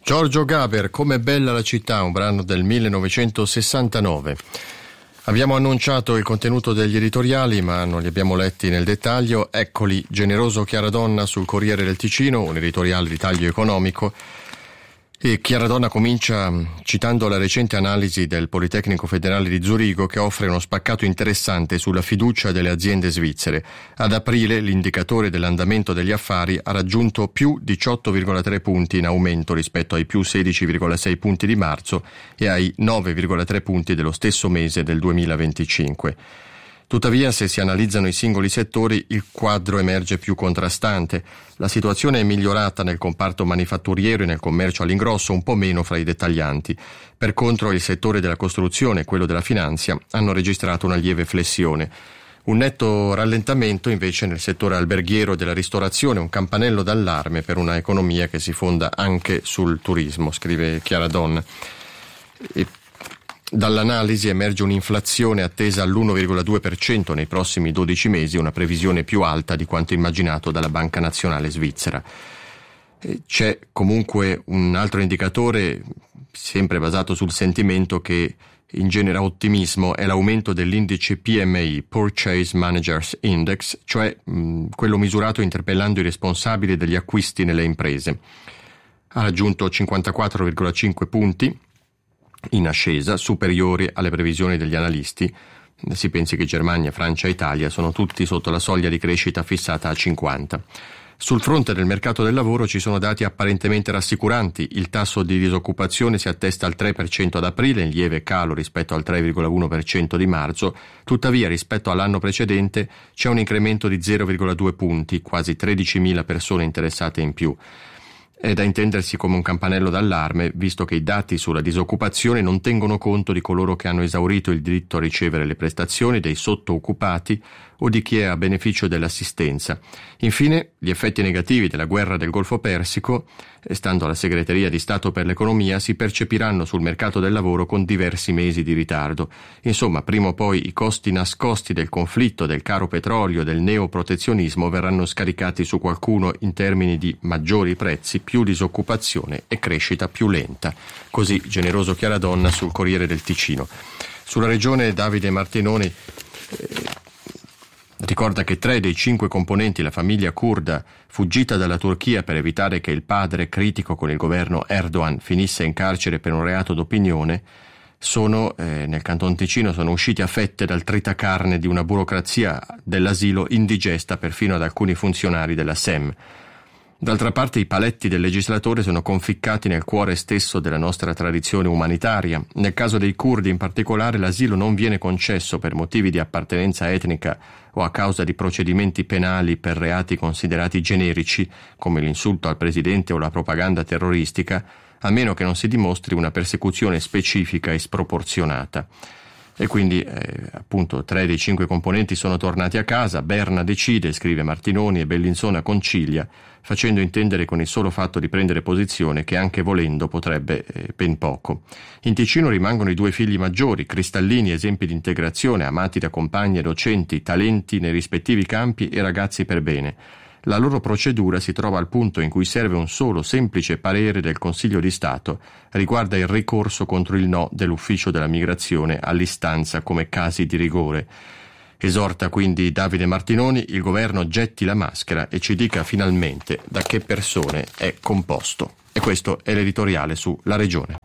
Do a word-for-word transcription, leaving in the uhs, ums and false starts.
Giorgio Gaber, Com'è bella la città, un brano del millenovecentosessantanove. Abbiamo annunciato il contenuto degli editoriali, ma non li abbiamo letti nel dettaglio. Eccoli: Generoso Chiaradonna sul Corriere del Ticino, un editoriale di taglio economico. E Chiaradonna comincia citando la recente analisi del Politecnico Federale di Zurigo, che offre uno spaccato interessante sulla fiducia delle aziende svizzere. Ad aprile l'indicatore dell'andamento degli affari ha raggiunto più diciotto virgola tre punti in aumento rispetto ai più sedici virgola sei punti di marzo e ai nove virgola tre punti dello stesso mese del duemilaventicinque. Tuttavia, se si analizzano i singoli settori, il quadro emerge più contrastante. La situazione è migliorata nel comparto manifatturiero e nel commercio all'ingrosso, un po' meno fra i dettaglianti. Per contro, il settore della costruzione e quello della finanza hanno registrato una lieve flessione. Un netto rallentamento invece nel settore alberghiero e della ristorazione, un campanello d'allarme per una economia che si fonda anche sul turismo, scrive Chiaradonna. E dall'analisi emerge un'inflazione attesa all'uno virgola due per cento nei prossimi dodici mesi, una previsione più alta di quanto immaginato dalla Banca Nazionale Svizzera. C'è comunque un altro indicatore, sempre basato sul sentimento, che ingenera ottimismo, è l'aumento dell'indice P M I, Purchase Managers Index, cioè mh, quello misurato interpellando i responsabili degli acquisti nelle imprese. Ha raggiunto cinquantaquattro virgola cinque punti, in ascesa, superiori alle previsioni degli analisti. Si pensi che Germania, Francia e Italia sono tutti sotto la soglia di crescita fissata a cinquanta. Sul fronte del mercato del lavoro ci sono dati apparentemente rassicuranti. Il tasso di disoccupazione si attesta al tre per cento ad aprile, in lieve calo rispetto al tre virgola uno per cento di marzo. Tuttavia, rispetto all'anno precedente, c'è un incremento di zero virgola due punti, quasi tredicimila persone interessate in più. È da intendersi come un campanello d'allarme, visto che i dati sulla disoccupazione non tengono conto di coloro che hanno esaurito il diritto a ricevere le prestazioni, dei sottooccupati o di chi è a beneficio dell'assistenza. Infine, gli effetti negativi della guerra del Golfo Persico, stando alla Segreteria di Stato per l'Economia, si percepiranno sul mercato del lavoro con diversi mesi di ritardo. Insomma, prima o poi i costi nascosti del conflitto, del caro petrolio, del neoprotezionismo verranno scaricati su qualcuno in termini di maggiori prezzi, più disoccupazione e crescita più lenta. Così Generoso Chiaradonna sul Corriere del Ticino. Sulla regione Davide Martinoni eh, ricorda che tre dei cinque componenti della famiglia curda fuggita dalla Turchia per evitare che il padre, critico con il governo Erdogan, finisse in carcere per un reato d'opinione, sono eh, nel Canton Ticino sono usciti a fette dal tritacarne di una burocrazia dell'asilo indigesta perfino ad alcuni funzionari della S E M. D'altra parte i paletti del legislatore sono conficcati nel cuore stesso della nostra tradizione umanitaria. Nel caso dei curdi in particolare l'asilo non viene concesso per motivi di appartenenza etnica o a causa di procedimenti penali per reati considerati generici, come l'insulto al presidente o la propaganda terroristica, a meno che non si dimostri una persecuzione specifica e sproporzionata. E quindi eh, appunto tre dei cinque componenti sono tornati a casa. Berna decide, scrive Martinoni, e Bellinzona concilia, facendo intendere con il solo fatto di prendere posizione che anche volendo potrebbe eh, ben poco. In Ticino rimangono i due figli maggiori, cristallini esempi di integrazione, amati da compagni e docenti, talenti nei rispettivi campi e ragazzi per bene. La loro procedura si trova al punto in cui serve un solo semplice parere del Consiglio di Stato, riguarda il ricorso contro il no dell'Ufficio della Migrazione all'istanza come casi di rigore. Esorta quindi Davide Martinoni, il governo getti la maschera e ci dica finalmente da che persone è composto. E questo è l'editoriale su La Regione.